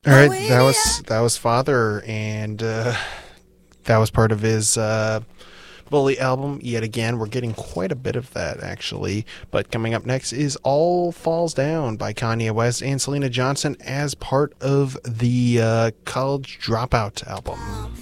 All right, that was Father, and that was part of his Bully album. Yet again, we're getting quite a bit of that actually. But coming up next is All Falls Down by Kanye West and Selena Johnson as part of the College Dropout album.